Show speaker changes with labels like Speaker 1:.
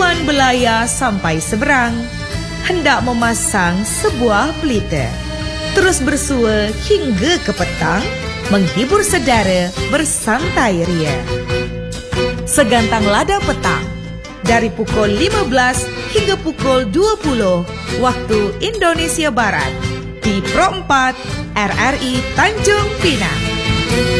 Speaker 1: tujuan Belaya sampai seberang, hendak memasang sebuah pelita. Terus bersua hingga ke petang, menghibur saudara bersantai ria. Segantang lada petang, dari pukul 15 hingga pukul 20 waktu Indonesia Barat, di Pro 4 RRI Tanjung Pinang.